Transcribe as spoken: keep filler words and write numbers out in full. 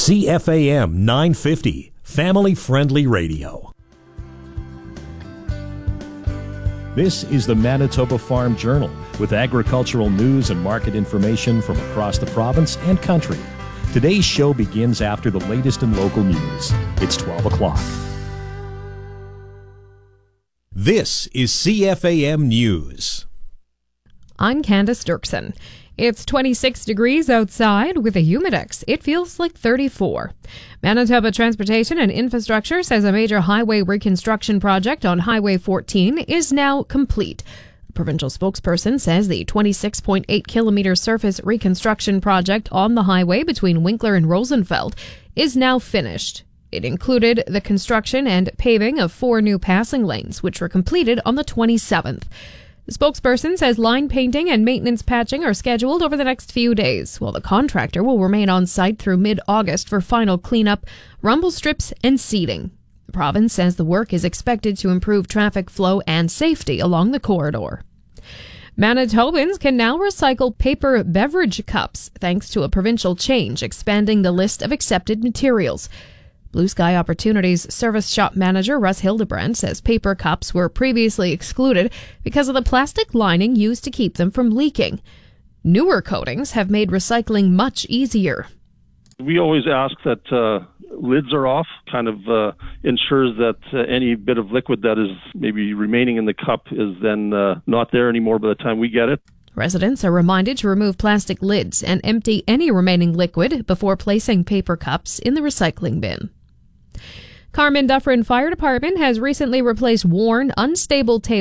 C F A M nine fifty, family-friendly radio. This is the Manitoba Farm Journal with agricultural news and market information from across the province and country. Today's show begins after the latest in local news. It's twelve o'clock. This is C F A M News. I'm Candace Dirksen. It's twenty-six degrees outside with a humidex. It feels like thirty-four. Manitoba Transportation and Infrastructure says a major highway reconstruction project on Highway fourteen is now complete. A provincial spokesperson says the twenty-six point eight kilometer surface reconstruction project on the highway between Winkler and Rosenfeld is now finished. It included the construction and paving of four new passing lanes, which were completed on the twenty-seventh. The spokesperson says line painting and maintenance patching are scheduled over the next few days, while the contractor will remain on site through mid-August for final cleanup, rumble strips, and seeding. The province says the work is expected to improve traffic flow and safety along the corridor. Manitobans can now recycle paper beverage cups thanks to a provincial change expanding the list of accepted materials. Blue Sky Opportunities Service Shop Manager Russ Hildebrandt says paper cups were previously excluded because of the plastic lining used to keep them from leaking. Newer coatings have made recycling much easier. We always ask that uh, lids are off, kind of uh, ensures that uh, any bit of liquid that is maybe remaining in the cup is then uh, not there anymore by the time we get it. Residents are reminded to remove plastic lids and empty any remaining liquid before placing paper cups in the recycling bin. Carmen Dufferin Fire Department has recently replaced worn, unstable tables